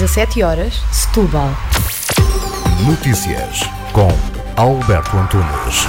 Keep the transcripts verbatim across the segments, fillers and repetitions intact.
dezassete horas, Setúbal. Notícias com Alberto Antunes.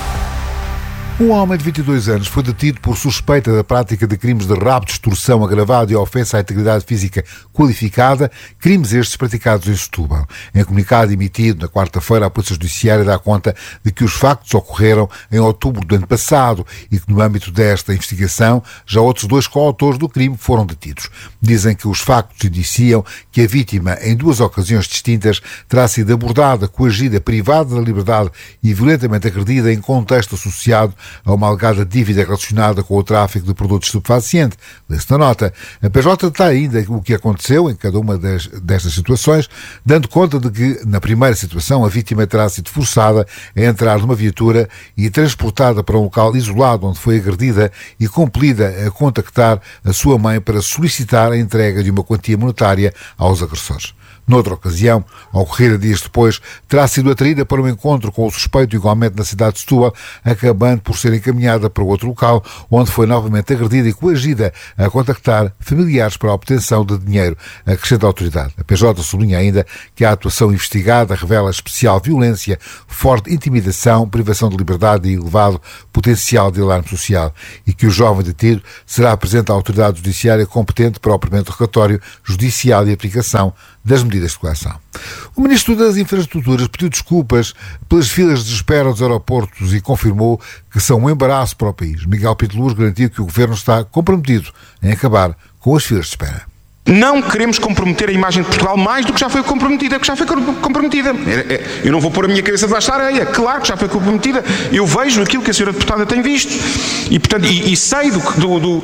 Um homem de vinte e dois anos foi detido por suspeita da prática de crimes de rapto, extorsão agravado e ofensa à integridade física qualificada, crimes estes praticados em Setúbal. Em comunicado emitido na quarta-feira, a Polícia Judiciária dá conta de que os factos ocorreram em outubro do ano passado e que no âmbito desta investigação já outros dois coautores do crime foram detidos. Dizem que os factos indiciam que a vítima, em duas ocasiões distintas, terá sido abordada, coagida, privada da liberdade e violentamente agredida em contexto associado a uma alegada dívida relacionada com o tráfico de produtos estupefacientes. Lê-se na nota. A P J está ainda o que aconteceu em cada uma das, destas situações, dando conta de que, na primeira situação, a vítima terá sido forçada a entrar numa viatura e transportada para um local isolado onde foi agredida e compelida a contactar a sua mãe para solicitar a entrega de uma quantia monetária aos agressores. Noutra ocasião, ocorrida dias depois, terá sido atraída para um encontro com o suspeito igualmente na cidade de Setúbal, acabando por ser encaminhada para outro local, onde foi novamente agredida e coagida a contactar familiares para a obtenção de dinheiro, acrescenta a autoridade. A P J sublinha ainda que a atuação investigada revela especial violência, forte intimidação, privação de liberdade e elevado potencial de alarme social e que o jovem detido será apresentado à autoridade judiciária competente para o primeiro relatório judicial e aplicação das medidas de coação. O Ministro das Infraestruturas pediu desculpas pelas filas de espera dos aeroportos e confirmou que são um embaraço para o país. Miguel Piteluz garantiu que o Governo está comprometido em acabar com as filas de espera. Não queremos comprometer a imagem de Portugal mais do que já foi comprometida, que já foi comprometida. Eu não vou pôr a minha cabeça debaixo da areia, claro que já foi comprometida. Eu vejo aquilo que a senhora deputada tem visto e, portanto, e, e sei do, do, do,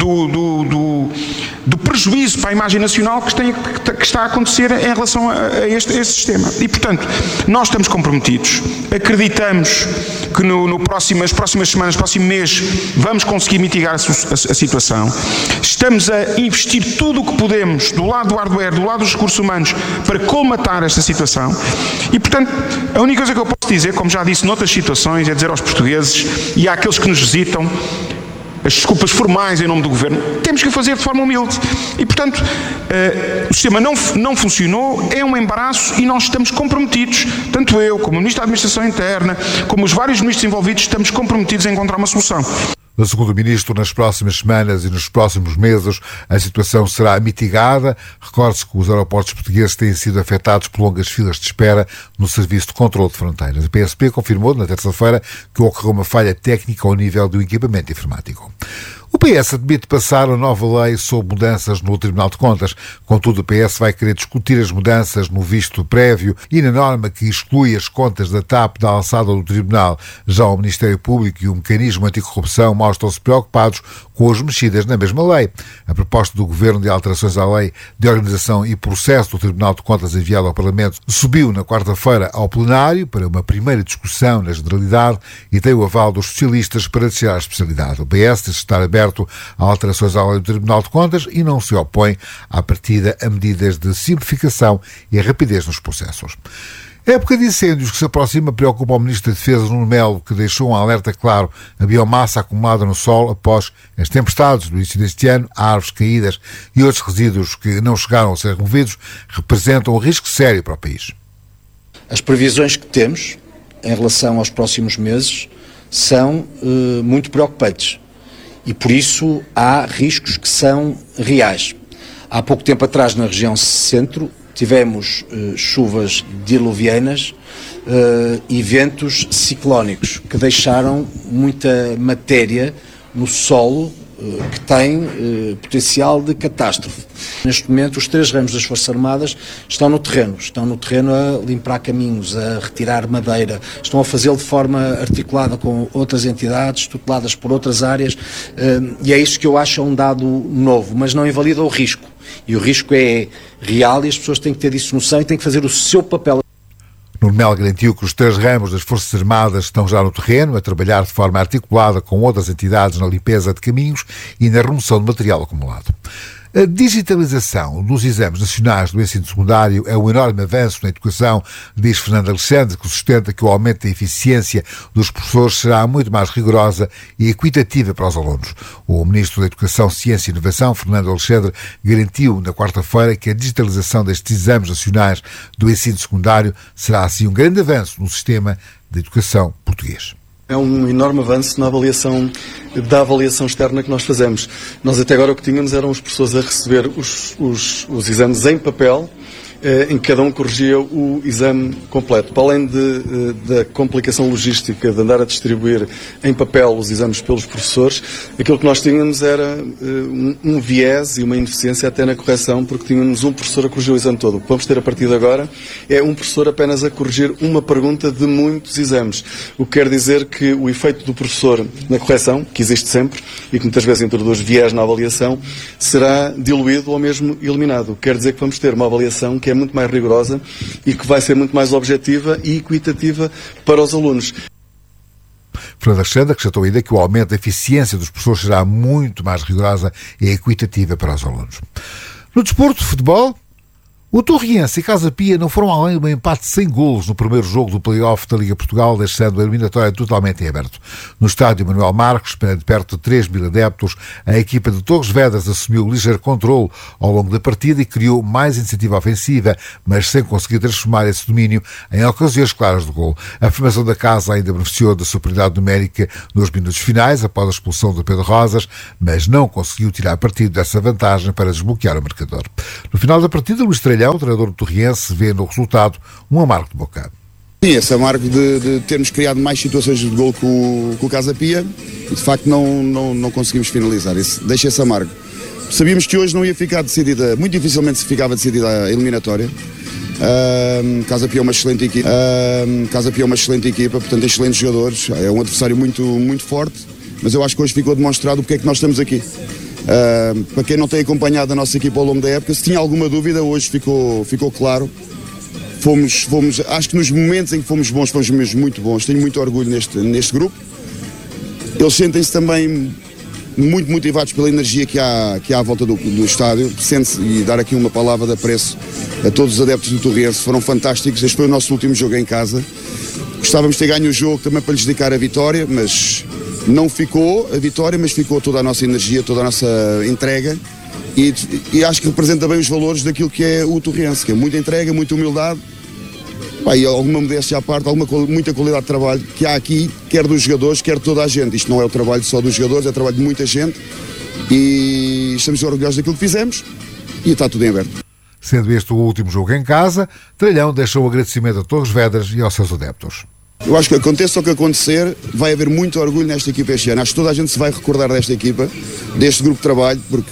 do, do, do prejuízo para a imagem nacional que, tem, que está a acontecer em relação a, a, este, a este sistema. E, portanto, nós estamos comprometidos, acreditamos que no, no próximo, nas próximas semanas, no próximo mês, vamos conseguir mitigar a, a, a situação. Estamos a investir tudo o que podemos do lado do hardware, do lado dos recursos humanos, para colmatar esta situação. E, portanto, a única coisa que eu posso dizer, como já disse noutras situações, é dizer aos portugueses e àqueles que nos visitam, as desculpas formais em nome do Governo, temos que o fazer de forma humilde. E, portanto, uh, o sistema não, não funcionou, é um embaraço e nós estamos comprometidos, tanto eu, como o Ministro da Administração Interna, como os vários ministros envolvidos, estamos comprometidos em encontrar uma solução. Segundo o Ministro, nas próximas semanas e nos próximos meses a situação será mitigada. Recorde-se que os aeroportos portugueses têm sido afetados por longas filas de espera no Serviço de Controlo de Fronteiras. A P S P confirmou na terça-feira que ocorreu uma falha técnica ao nível do equipamento informático. O P S admite passar a nova lei sobre mudanças no Tribunal de Contas. Contudo, o P S vai querer discutir as mudanças no visto prévio e na norma que exclui as contas da T A P da alçada do Tribunal. Já o Ministério Público e o Mecanismo Anticorrupção mostram-se preocupados com as mexidas na mesma lei. A proposta do Governo de alterações à lei de organização e processo do Tribunal de Contas enviada ao Parlamento subiu na quarta-feira ao plenário para uma primeira discussão na generalidade e tem o aval dos socialistas para descer à especialidade. O P S diz estar aberto a alterações à lei do Tribunal de Contas e não se opõe à partida a medidas de simplificação e a rapidez nos processos. A época de incêndios que se aproxima preocupa o Ministro da Defesa, Nuno Melo, que deixou um alerta claro: a biomassa acumulada no solo após as tempestades do início deste ano, árvores caídas e outros resíduos que não chegaram a ser removidos, representam um risco sério para o país. As previsões que temos em relação aos próximos meses são uh, muito preocupantes e, por isso, há riscos que são reais. Há pouco tempo atrás, na região centro, tivemos uh, chuvas diluvianas uh, e ventos ciclónicos que deixaram muita matéria no solo uh, que tem uh, potencial de catástrofe. Neste momento, os três ramos das Forças Armadas estão no terreno, estão no terreno a limpar caminhos, a retirar madeira, estão a fazê-lo de forma articulada com outras entidades, tuteladas por outras áreas, uh, e é isso que eu acho um dado novo, mas não invalida o risco. E o risco é real e as pessoas têm que ter isso noção e têm que fazer o seu papel. Nuno Melo garantiu que os três ramos das Forças Armadas estão já no terreno a trabalhar de forma articulada com outras entidades na limpeza de caminhos e na remoção de material acumulado. A digitalização dos exames nacionais do ensino secundário é um enorme avanço na educação, diz Fernando Alexandre, que sustenta que o aumento da eficiência dos professores será muito mais rigorosa e equitativa para os alunos. O Ministro da Educação, Ciência e Inovação, Fernando Alexandre, garantiu na quarta-feira que a digitalização destes exames nacionais do ensino secundário será assim um grande avanço no sistema de educação português. É um enorme avanço na avaliação, da avaliação externa que nós fazemos. Nós até agora o que tínhamos eram as pessoas a receber os, os, os exames em papel, em que cada um corrigia o exame completo. Para além de, da complicação logística de andar a distribuir em papel os exames pelos professores, aquilo que nós tínhamos era um, um viés e uma ineficiência até na correção, porque tínhamos um professor a corrigir o exame todo. O que vamos ter a partir de agora é um professor apenas a corrigir uma pergunta de muitos exames. O que quer dizer que o efeito do professor na correção, que existe sempre, e que muitas vezes introduz viés na avaliação, será diluído ou mesmo eliminado. O que quer dizer que vamos ter uma avaliação que é muito mais rigorosa e que vai ser muito mais objetiva e equitativa para os alunos. Fernando Alexandre acrescentou ainda que o aumento da eficiência dos professores será muito mais rigorosa e equitativa para os alunos. No desporto, futebol, o Torriense e Casa Pia não foram além de um empate sem golos no primeiro jogo do play-off da Liga Portugal, deixando a eliminatória totalmente em aberto. No estádio Manuel Marques, perante perto de três mil adeptos, a equipa de Torres Vedras assumiu ligeiro controle ao longo da partida e criou mais iniciativa ofensiva, mas sem conseguir transformar esse domínio em ocasiões claras de gol. A formação da casa ainda beneficiou da superioridade numérica nos minutos finais, após a expulsão de Pedro Rosas, mas não conseguiu tirar partido dessa vantagem para desbloquear o marcador. No final da partida, Luís Trelhão, o treinador do Torriense, vê no resultado um amargo de boca. Sim, esse amargo de, de termos criado mais situações de gol com, com o Casa Pia e de facto não, não, não conseguimos finalizar. Esse, deixa esse amargo. Sabíamos que hoje não ia ficar decidida, muito dificilmente se ficava decidida a eliminatória. Uh, Casa Pia é uma excelente equipa, uh, Casa Pia é uma excelente equipa, portanto excelentes jogadores, é um adversário muito, muito forte, mas eu acho que hoje ficou demonstrado porque é que nós estamos aqui. Uh, para quem não tem acompanhado a nossa equipa ao longo da época, se tinha alguma dúvida, hoje ficou, ficou claro. Fomos, fomos, acho que nos momentos em que fomos bons, fomos mesmo muito bons. Tenho muito orgulho neste, neste grupo. Eles sentem-se também muito motivados pela energia que há, que há à volta do, do estádio. Sente-se, e dar aqui uma palavra de apreço a todos os adeptos do Torriense, foram fantásticos. Este foi o nosso último jogo em casa. Gostávamos de ter ganho o jogo também para lhes dedicar a vitória, mas não ficou a vitória, mas ficou toda a nossa energia, toda a nossa entrega. E, e acho que representa bem os valores daquilo que é o Torriense, que é muita entrega, muita humildade. Pá, e alguma modéstia à parte, alguma, muita qualidade de trabalho que há aqui, quer dos jogadores, quer de toda a gente. Isto não é o trabalho só dos jogadores, é o trabalho de muita gente e estamos orgulhosos daquilo que fizemos e está tudo em aberto. Sendo este o último jogo em casa, Trelhão deixou o agradecimento a Torres Vedras e aos seus adeptos. Eu acho que aconteça o que acontecer, vai haver muito orgulho nesta equipa este ano. Acho que toda a gente se vai recordar desta equipa, deste grupo de trabalho, porque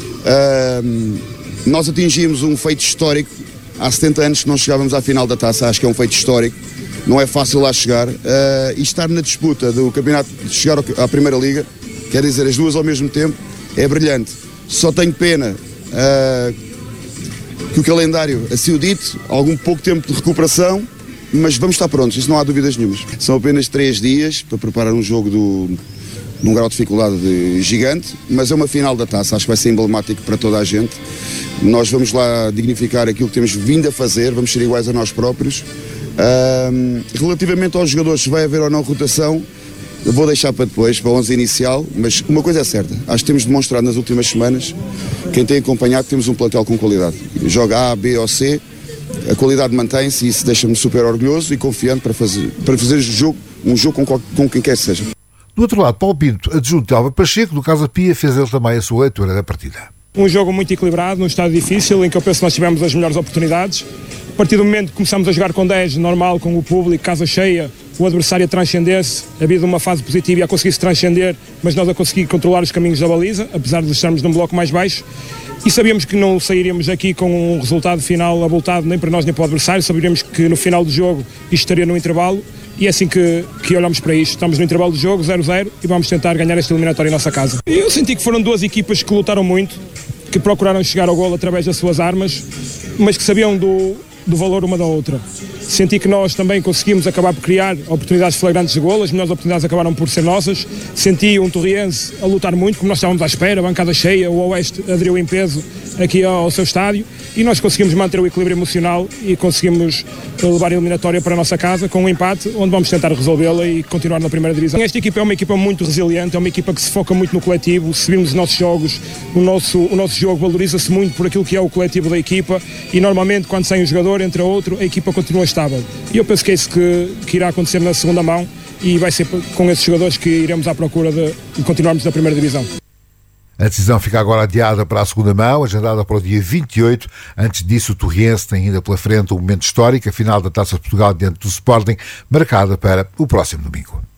uh, nós atingimos um feito histórico. Há setenta anos que não chegávamos à final da taça, acho que é um feito histórico. Não é fácil lá chegar. Uh, e estar na disputa do campeonato, de chegar à Primeira Liga, quer dizer, as duas ao mesmo tempo, é brilhante. Só tenho pena uh, que o calendário assim o dito, algum pouco tempo de recuperação, mas vamos estar prontos, isso não há dúvidas nenhumas. São apenas três dias para preparar um jogo do, de um grau de dificuldade de gigante, mas é uma final da taça, acho que vai ser emblemático para toda a gente. Nós vamos lá dignificar aquilo que temos vindo a fazer, vamos ser iguais a nós próprios. Uh, relativamente aos jogadores, se vai haver ou não rotação, eu vou deixar para depois, para a onze inicial, mas uma coisa é certa, acho que temos demonstrado nas últimas semanas, quem tem acompanhado, que temos um plantel com qualidade. Joga A, B ou C, a qualidade mantém-se e isso deixa-me super orgulhoso e confiante para fazer, para fazer jogo, um jogo com, com quem quer que seja. Do outro lado, Paulo Pinto, adjunto de Álvaro Pacheco, do Casa Pia, fez ele também a sua leitura da partida. Um jogo muito equilibrado, num estado difícil, em que eu penso que nós tivemos as melhores oportunidades. A partir do momento que começamos a jogar com dez, normal, com o público, casa cheia, o adversário a transcender-se, havia uma fase positiva e a conseguir-se transcender, mas nós a conseguir controlar os caminhos da baliza, apesar de estarmos num bloco mais baixo. E sabíamos que não sairíamos aqui com um resultado final abultado nem para nós nem para o adversário, sabíamos que no final do jogo isto estaria no intervalo e é assim que, que olhamos para isto. Estamos no intervalo do jogo, zero a zero, e vamos tentar ganhar esta eliminatória em nossa casa. Eu senti que foram duas equipas que lutaram muito, que procuraram chegar ao golo através das suas armas, mas que sabiam do, do valor uma da outra. Senti que nós também conseguimos acabar por criar oportunidades flagrantes de golo, as melhores oportunidades acabaram por ser nossas. Senti um Torriense a lutar muito, como nós estávamos à espera, a bancada cheia, o Oeste aderiu em peso aqui ao seu estádio e nós conseguimos manter o equilíbrio emocional e conseguimos levar a eliminatória para a nossa casa com um empate, onde vamos tentar resolvê-la e continuar na primeira divisão. Esta equipa é uma equipa muito resiliente, é uma equipa que se foca muito no coletivo. Se virmos os nossos jogos, o nosso, o nosso jogo valoriza-se muito por aquilo que é o coletivo da equipa e normalmente quando sai um jogador, entra outro, a equipa continua estável. E eu penso que é isso que, que irá acontecer na segunda mão e vai ser com esses jogadores que iremos à procura de, de continuarmos na primeira divisão. A decisão fica agora adiada para a segunda mão, agendada para o dia vinte e oito. Antes disso, o Torriense tem ainda pela frente um momento histórico, a final da Taça de Portugal diante do Sporting, marcada para o próximo domingo.